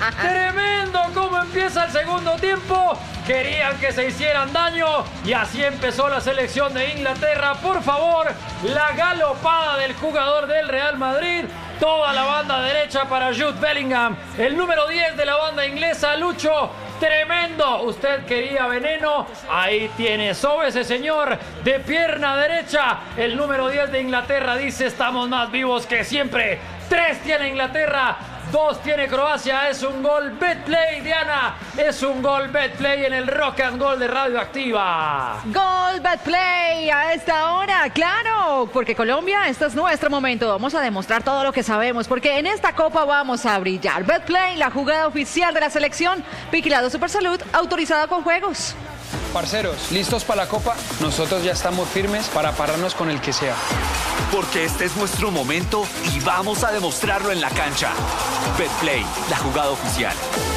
Tremendo cómo empieza el segundo tiempo. Querían que se hicieran daño y así empezó la selección de Inglaterra. Por favor, la galopada del jugador del Real Madrid. Toda la banda derecha para Jude Bellingham. El número 10 de la banda inglesa, Lucho. Tremendo, usted quería veneno, ahí tiene, sobre ese señor de pierna derecha, el número 10 de Inglaterra dice estamos más vivos que siempre. 3 tiene Inglaterra, 2 tiene Croacia, es un gol Betplay, Diana, es un gol Betplay en el Rock and Gold de Radioactiva. Gol Betplay a esta hora, claro, porque Colombia, este es nuestro momento, vamos a demostrar todo lo que sabemos, porque en esta copa vamos a brillar. Betplay, la jugada oficial de la selección, Vigilado Supersalud, autorizada con juegos. Parceros, ¿listos para la copa? Nosotros ya estamos firmes para pararnos con el que sea. Porque este es nuestro momento y vamos a demostrarlo en la cancha. Betplay, la jugada oficial.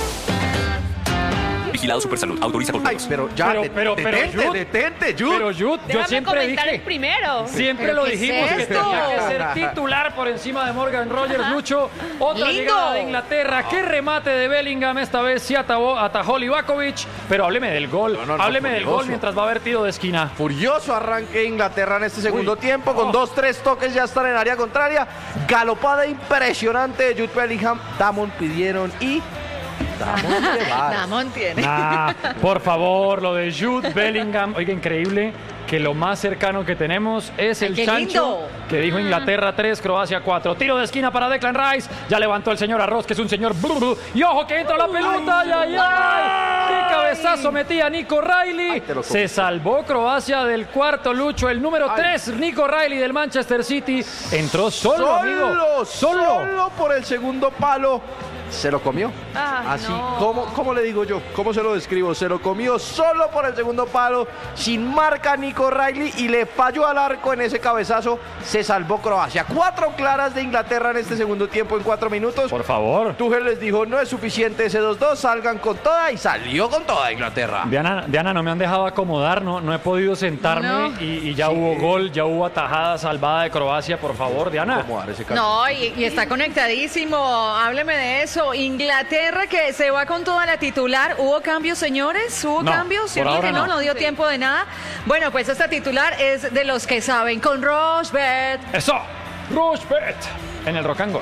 Vigilado Supersalud, autoriza con juegos. Pero ya, Jude, detente, Jude. Pero Jude, yo siempre dije, primero. siempre ¿Pero lo qué es dijimos que esto? tenía que ser titular por encima de Morgan Rogers. Lucho, otra Lindo. llegada de Inglaterra, qué remate de Bellingham, esta vez sí atajó Livakovic, pero hábleme del gol, hábleme del gol mientras va a haber tiro de esquina. Furioso arranque Inglaterra en este segundo tiempo, con 2-3 toques ya están en área contraria. Galopada impresionante de Jude Bellingham. Damon pidieron y Damon llevar. Damon tiene. Por favor, lo de Jude Bellingham, oiga, increíble que lo más cercano que tenemos es el ¡Qué chancho lindo! que dijo Inglaterra 3, Croacia 4. Tiro de esquina para Declan Rice, ya levantó el señor Arroz, que es un señor y ojo que entra la pelota, ¡ay, ay, ay! ¡Qué cabezazo metía Nico Riley! Se salvó Croacia del cuarto, Lucho, el número 3, Nico Riley del Manchester City, entró solo, amigo, solo por el segundo palo. Se lo comió. Ay, Así, no. ¿cómo le digo yo? ¿Cómo se lo describo? Se lo comió solo por el segundo palo, sin marca Nico Riley, y le falló al arco en ese cabezazo. Se salvó Croacia. 4 claras de Inglaterra en este segundo tiempo en 4 minutos. Por favor. Tuchel les dijo, no es suficiente ese 2-2, salgan con toda, y salió con toda Inglaterra. Diana, no me han dejado acomodar, no he podido sentarme No. y ya hubo gol, ya hubo atajada salvada de Croacia, por favor, Diana. Acomodar ese caso. No, y está conectadísimo, hábleme de eso. Inglaterra que se va con toda la titular. ¿Hubo cambios, señores? ¿Hubo No, cambios? por ¿Cierto ahora que no? no. No dio tiempo de nada. Bueno, pues esta titular es de los que saben, con Rochbet. Eso, Rushbet en el Rock and Gold.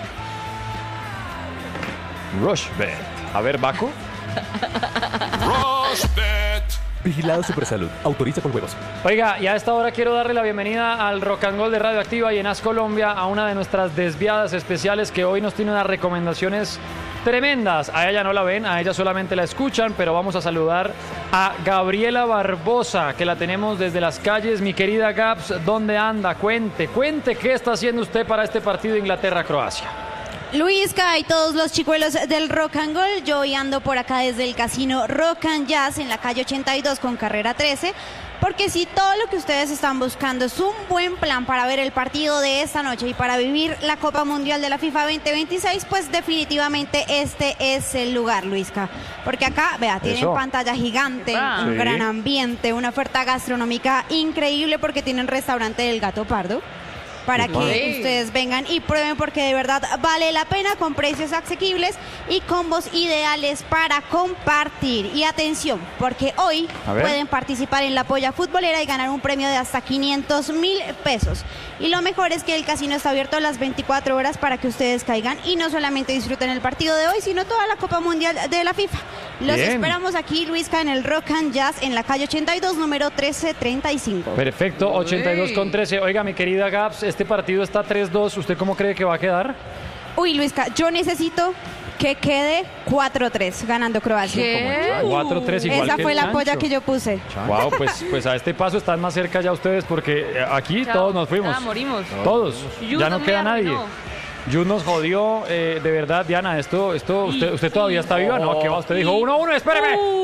Rushbet. A ver, Baco. Vigilado Supersalud. Autoriza con juegos. Oiga, y a esta hora quiero darle la bienvenida al Rock and Gold de Radioactiva y en As Colombia a una de nuestras desviadas especiales que hoy nos tiene unas recomendaciones tremendas. A ella no la ven, a ella solamente la escuchan, pero vamos a saludar a Gabriela Barbosa, que la tenemos desde las calles. Mi querida Gabs, ¿dónde anda? Cuente qué está haciendo usted para este partido Inglaterra-Croacia. Luisca y todos los chicuelos del Rock and Gold, yo hoy ando por acá desde el casino Rock and Jazz en la calle 82 con carrera 13, porque si todo lo que ustedes están buscando es un buen plan para ver el partido de esta noche y para vivir la Copa Mundial de la FIFA 2026, pues definitivamente este es el lugar, Luisca, porque acá, vea, tienen Eso. pantalla gigante, un Sí. gran ambiente, una oferta gastronómica increíble porque tienen restaurante del Gato Pardo, para que Sí. ustedes vengan y prueben, porque de verdad vale la pena, con precios asequibles y combos ideales para compartir. Y atención, porque hoy A ver. pueden participar en la polla futbolera y ganar un premio de hasta 500,000 pesos. Y lo mejor es que el casino está abierto las 24 horas para que ustedes caigan y no solamente disfruten el partido de hoy, sino toda la Copa Mundial de la FIFA. Los Bien. esperamos aquí, Luisca, en el Rock and Jazz en la calle 82, número 1335. Perfecto, 82 con 13. Oiga, mi querida Gabs, este partido está 3-2. ¿Usted cómo cree que va a quedar? Uy, Luisca, yo necesito que quede 4-3 ganando Croacia. ¿Qué? 4-3 igual Esa que fue el la Chancho. polla que yo puse. Wow, pues a este paso están más cerca ya ustedes porque aquí todos nos fuimos. Morimos. Todos. Jude Ya no me queda nadie. arruinó. Jude nos jodió. De verdad, Diana, usted todavía está viva, ¿no? Que va, usted dijo 1-1, espéreme.